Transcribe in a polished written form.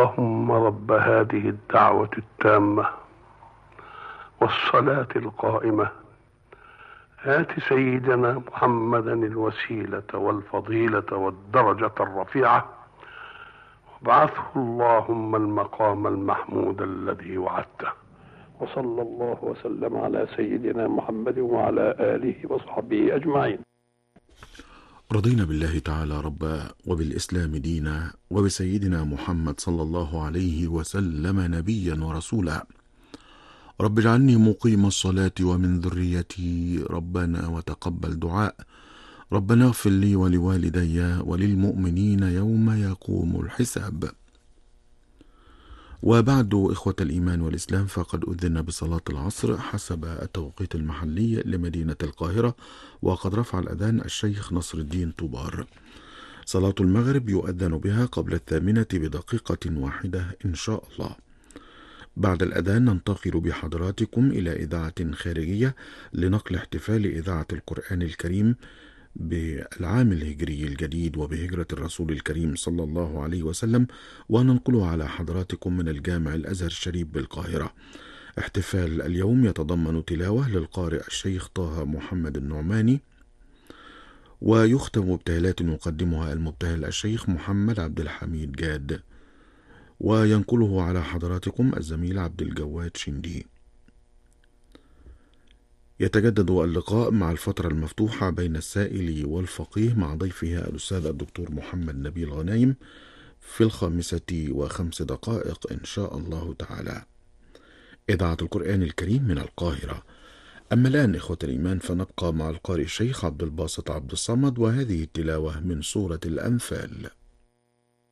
اللهم رب هذه الدعوة التامة والصلاة القائمة آت سيدنا محمدا الوسيلة والفضيلة والدرجة الرفيعة وابعثه اللهم المقام المحمود الذي وعدته. وصلى الله وسلم على سيدنا محمد وعلى آله وصحبه أجمعين. رضينا بالله تعالى ربا وبالإسلام دينا وبسيدنا محمد صلى الله عليه وسلم نبيا ورسولا. رب اجعلني مقيم الصلاة ومن ذريتي ربنا وتقبل دعاء. ربنا اغفر لي ولوالدي وللمؤمنين يوم يقوم الحساب. وبعد إخوة الإيمان والإسلام، فقد أذن بصلاة العصر حسب التوقيت المحلي لمدينة القاهرة، وقد رفع الأذان الشيخ نصر الدين طوبار. صلاة المغرب يؤذن بها قبل 8 بدقيقة واحدة إن شاء الله. بعد الأذان ننتقل بحضراتكم إلى إذاعة خارجية لنقل احتفال إذاعة القرآن الكريم بالعام الهجري الجديد وبهجرة الرسول الكريم صلى الله عليه وسلم، وننقله على حضراتكم من الجامع الأزهر الشريف بالقاهرة. احتفال اليوم يتضمن تلاوة للقارئ الشيخ طه محمد النعماني، ويختم ابتهالات يقدمها المبتهل الشيخ محمد عبد الحميد جاد، وينقله على حضراتكم الزميل عبد الجواد شندي. يتجدد اللقاء مع الفترة المفتوحة بين السائل والفقيه مع ضيفه الأستاذ الدكتور محمد نبيل غنايم في 5:05 إن شاء الله تعالى. إذاعة القرآن الكريم من القاهرة. أما الآن إخوة الإيمان، فنبقى مع القارئ الشيخ عبد الباسط عبد الصمد، وهذه التلاوة من سورة الأنفال.